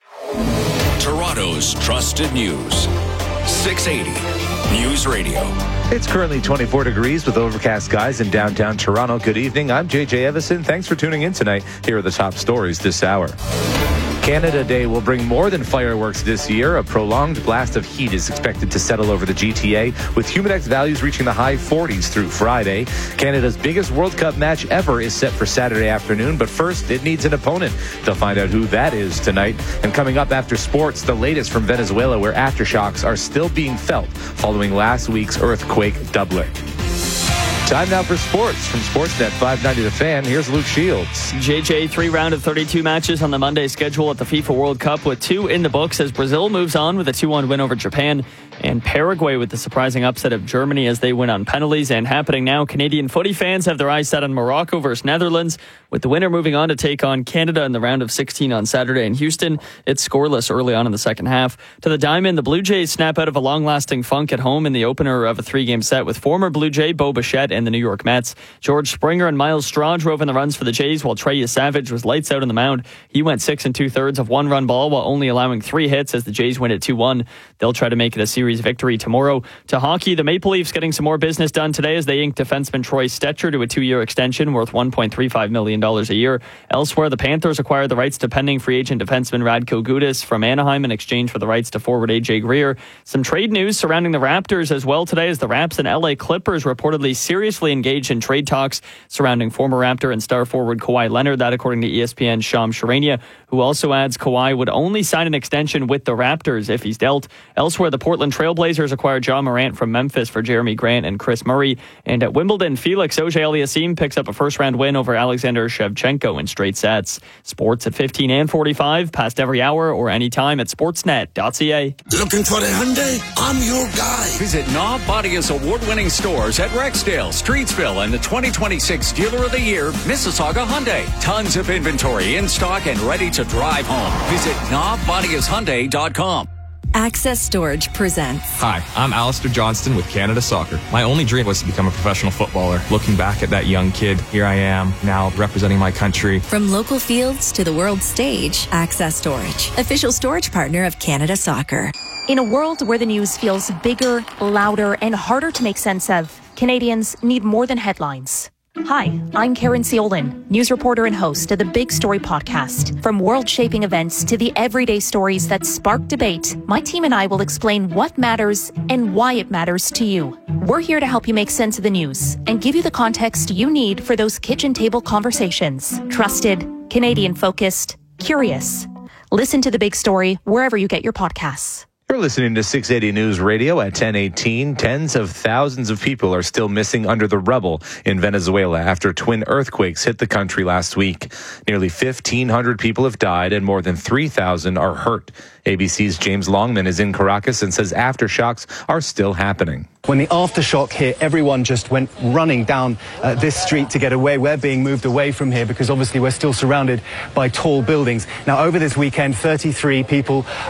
Toronto's trusted news. six eighty News Radio. It's currently twenty-four degrees with overcast skies in downtown Toronto. Good evening. I'm J J Evison. Thanks for tuning in tonight. Here are the top stories this hour. Canada Day will bring more than fireworks this year. A prolonged blast of heat is expected to settle over the G T A, with Humidex values reaching the high forties through Friday. Canada's biggest World Cup match ever is set for Saturday afternoon, but first it needs an opponent. They'll find out who that is tonight. And coming up after sports, the latest from Venezuela, where aftershocks are still being felt following last week's earthquake doubling. Time now for sports. From Sportsnet five ninety The Fan, here's Luke Shields. J J, three round of thirty-two matches on the Monday schedule at the FIFA World Cup, with two in the books as Brazil moves on with a two one win over Japan, and Paraguay with the surprising upset of Germany as they win on penalties. And happening now, Canadian footy fans have their eyes set on Morocco versus Netherlands, with the winner moving on to take on Canada in the round of sixteen on Saturday in Houston. It's scoreless early on in the second half. To the diamond, the Blue Jays snap out of a long-lasting funk at home in the opener of a three-game set with former Blue Jay Bo Bichette and the New York Mets. George Springer and Miles Straw drove in the runs for the Jays, while Trey Savage was lights out on the mound. He went six and two-thirds of one-run ball while only allowing three hits as the Jays win at two one. They'll try to make it a series victory tomorrow. To hockey, the Maple Leafs getting some more business done today as they inked defenseman Troy Stetcher to a two-year extension worth one point three five million dollars a year. Elsewhere, the Panthers acquired the rights to pending free agent defenseman Radko Gudas from Anaheim in exchange for the rights to forward A J Greer. Some trade news surrounding the Raptors as well today, as the Raps and L A Clippers reportedly seriously seriously engaged in trade talks surrounding former Raptor and star forward Kawhi Leonard. That according to E S P N's Shams Charania, who also adds Kawhi would only sign an extension with the Raptors if he's dealt. Elsewhere, the Portland Trailblazers acquired Ja Morant from Memphis for Jeremy Grant and Chris Murray. And at Wimbledon, Felix Auger-Aliassime picks up a first-round win over Alexander Shevchenko in straight sets. Sports at fifteen and forty-five, past every hour or anytime at sportsnet dot c a. Looking for a Hyundai? I'm your guy. Visit Knob Bodia's award-winning stores at Rexdale, Streetsville, and the twenty twenty-six Dealer of the Year, Mississauga Hyundai. Tons of inventory in stock and ready to drive home. Visit knob bodias hyundai dot com. Access Storage presents. Hi, I'm Alistair Johnston with Canada Soccer. My only dream was to become a professional footballer. Looking back at that young kid, here I am, now representing my country. From local fields to the world stage, Access Storage, official storage partner of Canada Soccer. In a world where the news feels bigger, louder, and harder to make sense of, Canadians need more than headlines. Hi, I'm Karen Seolin, news reporter and host of the Big Story podcast. From world-shaping events to the everyday stories that spark debate, my team and I will explain what matters and why it matters to you. We're here to help you make sense of the news and give you the context you need for those kitchen table conversations. Trusted, Canadian-focused, curious. Listen to The Big Story wherever you get your podcasts. You're listening to six eighty News Radio at ten eighteen. Tens of thousands of people are still missing under the rubble in Venezuela after twin earthquakes hit the country last week. Nearly fifteen hundred people have died and more than three thousand are hurt. A B C's James Longman is in Caracas and says aftershocks are still happening. When the aftershock hit, everyone just went running down uh, this street to get away. We're being moved away from here because obviously we're still surrounded by tall buildings. Now, over this weekend, thirty-three people